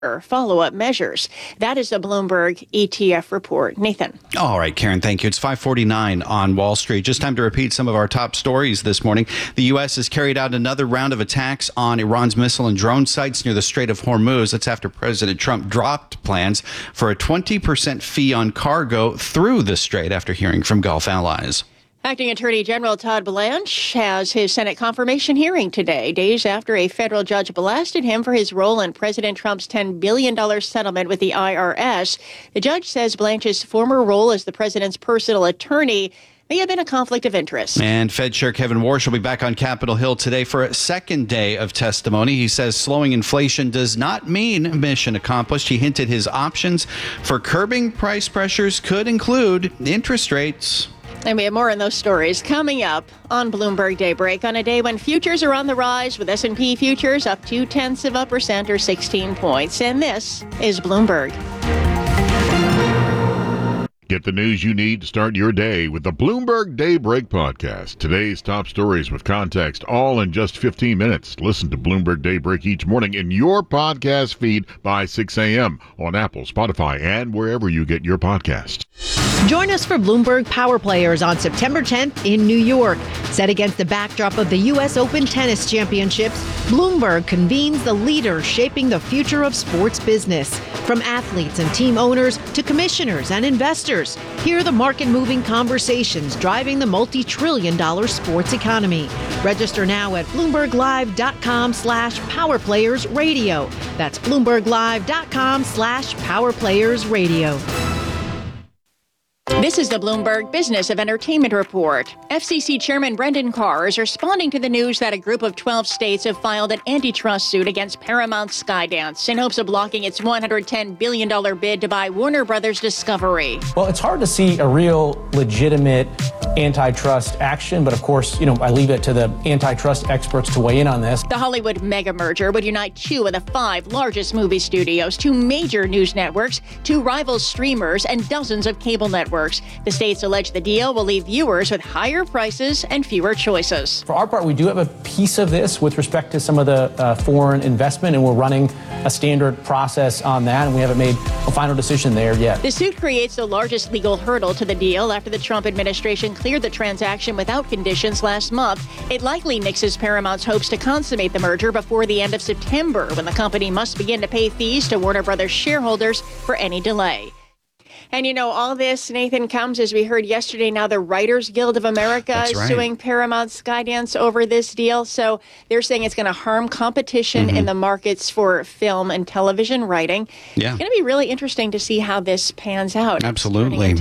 follow-up measures. That is a Bloomberg ETF report. Nathan. All right, Karen, thank you. It's 5:49 on Wall Street. Just time to repeat some of our top stories this morning. The U.S. has carried out another round of attacks on Iran's missile and drone sites near the Strait of Hormuz. That's after President Trump dropped plans for a 20% fee on cargo through the strait after hearing from Gulf allies. Acting Attorney General Todd Blanche has his Senate confirmation hearing today, days after a federal judge blasted him for his role in President Trump's $10 billion settlement with the IRS. The judge says Blanche's former role as the president's personal attorney may have been a conflict of interest. And Fed Chair Kevin Warsh will be back on Capitol Hill today for a second day of testimony. He says slowing inflation does not mean mission accomplished. He hinted his options for curbing price pressures could include interest rates. And we have more on those stories coming up on Bloomberg Daybreak on a day when futures are on the rise, with S&P futures up 0.2% or 16 points. And this is Bloomberg. Get the news you need to start your day with the Bloomberg Daybreak podcast. Today's top stories with context, all in just 15 minutes. Listen to Bloomberg Daybreak each morning in your podcast feed by 6 a.m. on Apple, Spotify, and wherever you get your podcasts. Join us for Bloomberg Power Players on September 10th in New York. Set against the backdrop of the U.S. Open Tennis Championships, Bloomberg convenes the leaders shaping the future of sports business. From athletes and team owners to commissioners and investors, hear the market-moving conversations driving the multi-trillion-dollar sports economy. Register now at BloombergLive.com/PowerPlayersRadio. That's BloombergLive.com/PowerPlayersRadio. This is the Bloomberg Business of Entertainment Report. FCC Chairman Brendan Carr is responding to the news that a group of 12 states have filed an antitrust suit against Paramount Skydance in hopes of blocking its $110 billion bid to buy Warner Brothers Discovery. Well, it's hard to see a real legitimate antitrust action, but of course, I leave it to the antitrust experts to weigh in on this. The Hollywood mega merger would unite two of the 5 largest movie studios, 2 major news networks, 2 rival streamers, and dozens of cable networks. The states allege the deal will leave viewers with higher prices and fewer choices. For our part, we do have a piece of this with respect to some of the foreign investment, and we're running a standard process on that, and we haven't made a final decision there yet. The suit creates the largest legal hurdle to the deal after the Trump administration cleared the transaction without conditions last month. It likely nixes Paramount's hopes to consummate the merger before the end of September, when the company must begin to pay fees to Warner Brothers shareholders for any delay. And all this, Nathan, comes, as we heard yesterday, now the Writers Guild of America is suing Paramount Skydance over this deal. So they're saying it's going to harm competition in the markets for film and television writing. Yeah. It's going to be really interesting to see how this pans out. Absolutely.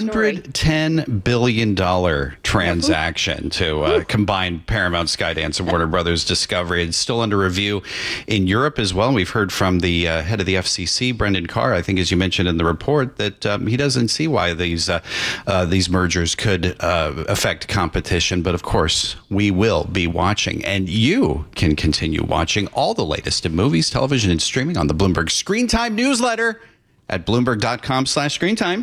$110 billion transaction to combine Paramount Skydance and Warner Brothers Discovery. It's still under review in Europe as well. We've heard from the head of the FCC, Brendan Carr, I think, as you mentioned in the report, that he doesn't see why these mergers could affect competition. But of course, we will be watching, and you can continue watching all the latest in movies, television, and streaming on the Bloomberg Screen Time newsletter at Bloomberg.com/screentime.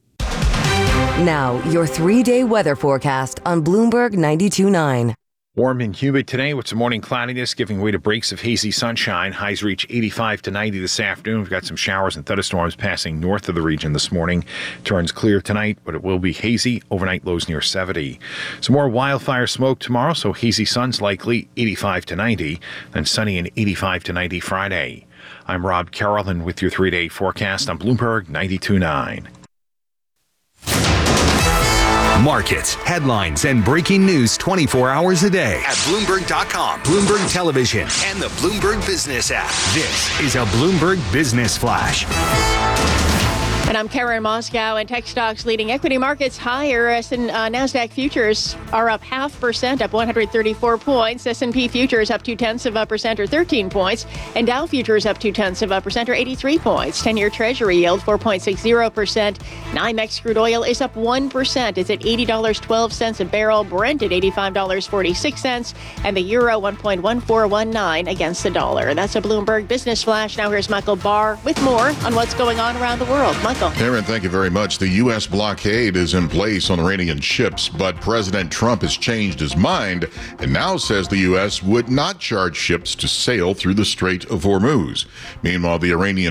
Now, your 3-day weather forecast on Bloomberg 92.9. Warm and humid today with some morning cloudiness giving way to breaks of hazy sunshine. Highs reach 85 to 90 this afternoon. We've got some showers and thunderstorms passing north of the region this morning. Turns clear tonight, but it will be hazy. Overnight lows near 70. Some more wildfire smoke tomorrow, so hazy sun's likely 85 to 90. Then sunny and 85 to 90 Friday. I'm Rob Carroll with your 3-day forecast on Bloomberg 92.9. Markets, headlines, and breaking news 24 hours a day at Bloomberg.com, Bloomberg Television, and the Bloomberg Business app. This is a Bloomberg Business Flash. And I'm Karen Moscow, and tech stocks leading equity markets higher. NASDAQ futures are up 0.5%, up 134 points. S&P futures up 0.2% or 13 points. And Dow futures up 0.2% or 83 points. 10-year Treasury yield 4.60%. NYMEX crude oil is up 1%. It's at $80.12 a barrel. Brent at $85.46. And the euro 1.1419 against the dollar. That's a Bloomberg Business Flash. Now here's Michael Barr with more on what's going on around the world. Michael. Michael. Aaron, thank you very much. The U.S. blockade is in place on Iranian ships, but President Trump has changed his mind and now says the U.S. would not charge ships to sail through the Strait of Hormuz. Meanwhile, the Iranian